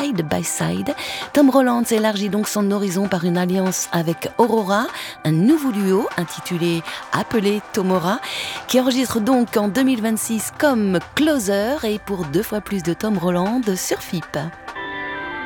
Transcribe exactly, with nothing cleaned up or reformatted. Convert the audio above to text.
Side by Side. Tom Roland élargit donc son horizon par une alliance avec Aurora, un nouveau duo intitulé Appelé Tomora, qui enregistre donc en deux mille vingt-six comme Closer et pour deux fois plus de Tom Roland sur F I P.